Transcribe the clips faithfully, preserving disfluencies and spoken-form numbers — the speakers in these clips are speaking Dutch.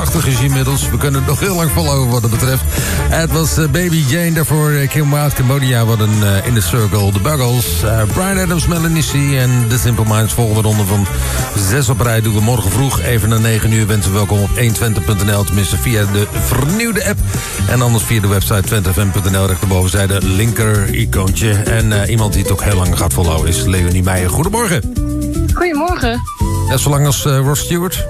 tachtig is inmiddels. We kunnen het nog heel lang volhouden wat het betreft. Het was uh, Baby Jane, daarvoor uh, Kim Wilde, Cambodia. Wat een uh, In The Circle, The Buggles. Uh, Bryan Adams, Melanie C. en The Simple Minds. Volgende ronde van zes op rij doen we morgen vroeg. Even na negen uur wensen we welkom op honderdtwintig punt n l. Tenminste via de vernieuwde app. En anders via de website twente f m punt n l. Rechterbovenzijde linker icoontje. En uh, iemand die het ook heel lang gaat volhouden is Leonie Meijer. Goedemorgen. Goedemorgen. Net zo lang als uh, Rod Stewart?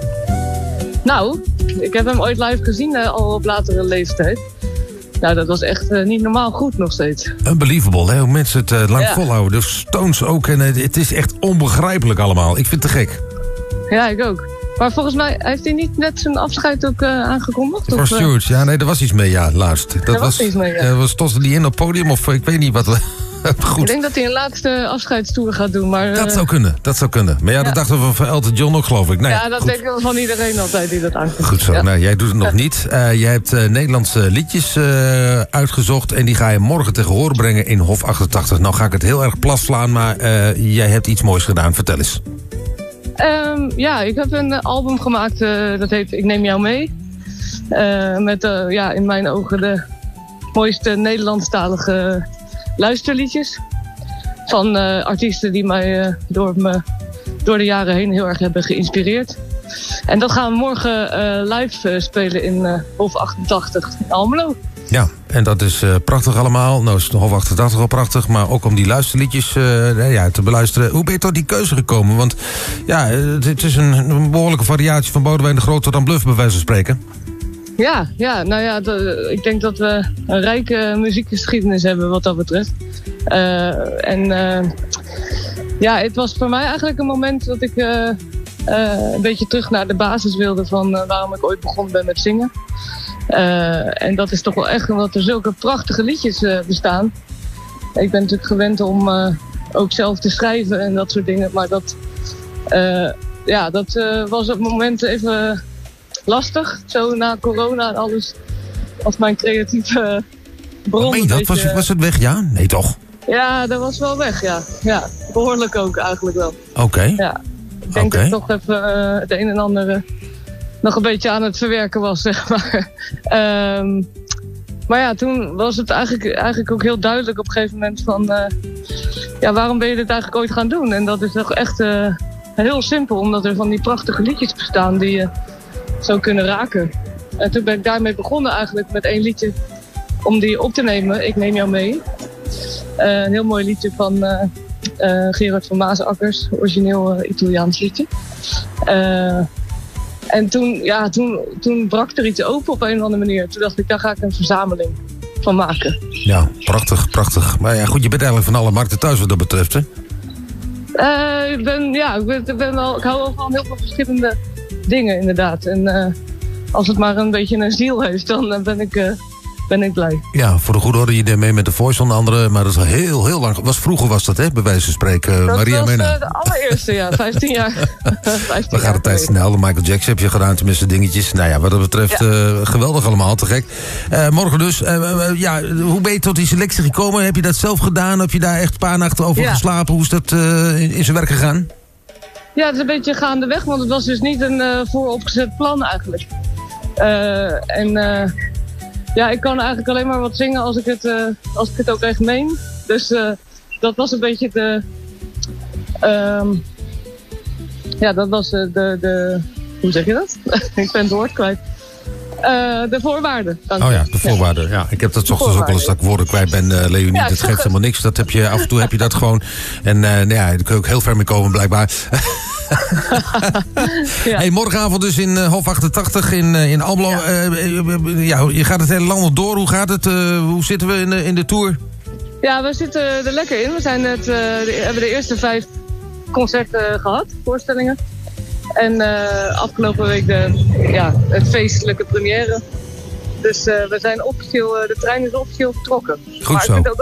Nou, ik heb hem ooit live gezien uh, al op latere leeftijd. Nou, dat was echt uh, niet normaal goed nog steeds. Unbelievable, hè? Hoe mensen het uh, lang ja. volhouden. De Stones ook. En uh, het is echt onbegrijpelijk allemaal. Ik vind het te gek. Ja, ik ook. Maar volgens mij heeft hij niet net zijn afscheid ook uh, aangekondigd? Rod Stewart, ja, nee, er was iets mee, ja, laatst. Dat er was, was iets mee, ja. Uh, was tot die in op het podium of ik weet niet wat... Goed. Ik denk dat hij een laatste afscheidstoer gaat doen, maar... Dat uh, zou kunnen, dat zou kunnen. Maar ja, dat ja. dachten we van Elton John ook, geloof ik. Nee, ja, dat goed. denken we van iedereen altijd die dat aankondigt. Goed zo, ja. nou, jij doet het nog niet. Uh, jij hebt uh, Nederlandse liedjes uh, uitgezocht... en die ga je morgen tegen horen brengen in Hof achtentachtig. Nou ga ik het heel erg plat slaan, maar uh, jij hebt iets moois gedaan. Vertel eens. Um, ja, ik heb een album gemaakt, uh, dat heet Ik Neem Jou Mee. Uh, met uh, ja, in mijn ogen de mooiste Nederlandstalige luisterliedjes. Van uh, artiesten die mij uh, door, me, door de jaren heen heel erg hebben geïnspireerd. En dat gaan we morgen uh, live uh, spelen in uh, Hof achtentachtig in Almelo. Ja, en dat is uh, prachtig allemaal. Nou is de Hof achtentachtig al prachtig, maar ook om die luisterliedjes uh, ja, te beluisteren. Hoe ben je tot die keuze gekomen? Want ja, het is een, een behoorlijke variatie van Boudewijn de Groot tot aan Bluff, bij wijze van spreken. Ja, ja, nou ja, de, ik denk dat we een rijke muziekgeschiedenis hebben wat dat betreft. Uh, en uh, ja, het was voor mij eigenlijk een moment dat ik uh, uh, een beetje terug naar de basis wilde van uh, waarom ik ooit begonnen ben met zingen. Uh, en dat is toch wel echt omdat er zulke prachtige liedjes uh, bestaan. Ik ben natuurlijk gewend om uh, ook zelf te schrijven en dat soort dingen. Maar dat, uh, ja, dat uh, was op het moment even lastig. Zo na corona en alles was mijn creatieve bron. Meen je dat? Was, was het weg? Ja? Nee toch? Ja, dat was wel weg, ja. Ja, behoorlijk ook eigenlijk wel. Oké. Okay. Ja, ik denk okay. dat ik toch even uh, het een en ander uh, nog een beetje aan het verwerken was, zeg maar. um, maar ja, toen was het eigenlijk, eigenlijk ook heel duidelijk op een gegeven moment van... Uh, ja, waarom ben je dit eigenlijk ooit gaan doen? En dat is toch echt uh, heel simpel, omdat er van die prachtige liedjes bestaan die je zou kunnen raken. En toen ben ik daarmee begonnen eigenlijk met één liedje om die op te nemen. Ik Neem Jou Mee. Uh, een heel mooi liedje van uh, uh, Gerard van Maasakkers. Origineel uh, Italiaans liedje. Uh, en toen, ja, toen, toen brak er iets open op een of andere manier. Toen dacht ik, daar ga ik een verzameling van maken. Ja, prachtig, prachtig. Maar ja, goed, je bent eigenlijk van alle markten thuis wat dat betreft, hè? Uh, ik ben, ja, ik, ben, ik, ben wel, ik hou wel van heel veel verschillende dingen, inderdaad. En uh, als het maar een beetje een ziel heeft, dan uh, ben ik... Uh, ben ik blij. Ja, voor de goede orde, je deed mee met de Voice onder andere, maar dat is al heel, heel lang. Was, vroeger was dat, hè, bij wijze van spreken. Dat Maria was Mena. Uh, de allereerste, ja, vijftien jaar. vijftien We gaan de tijd snel. De Michael Jackson heb je gedaan, tenminste dingetjes. Nou ja, wat dat betreft, ja. uh, geweldig allemaal, te gek. Uh, morgen dus, uh, uh, ja, hoe ben je tot die selectie gekomen? Heb je dat zelf gedaan? Heb je daar echt een paar nachten over ja. geslapen? Hoe is dat uh, in, in zijn werk gegaan? Ja, het is een beetje gaandeweg, want het was dus niet een uh, vooropgezet plan eigenlijk. Uh, en... Uh, Ja, ik kan eigenlijk alleen maar wat zingen als ik het, uh, als ik het ook echt meen. Dus uh, dat was een beetje de... Um, ja, dat was de, de, de... Hoe zeg je dat? Ik ben het woord kwijt. Uh, de voorwaarden. Oh ja, de voorwaarden. Ja. Ja, ik heb dat 's ochtends ook wel eens dat ik woorden kwijt ben, uh, Leonie. Ja, dat geeft helemaal niks. Dat heb je, af en toe heb je dat gewoon. En uh, nou ja, daar kun je ook heel ver mee komen, blijkbaar. Ja. Hey, morgenavond dus in uh, Hof achtentachtig in, uh, in Almelo. Ja. Uh, uh, ja, je gaat het hele land nog door. Hoe gaat het? Uh, hoe zitten we in de, in de tour? Ja, we zitten er lekker in. We zijn net, uh, de, hebben de eerste vijf concerten gehad, voorstellingen. En uh, afgelopen week de, ja, het feestelijke première. Dus uh, we zijn officieel, uh, de trein is officieel vertrokken. Goed zo.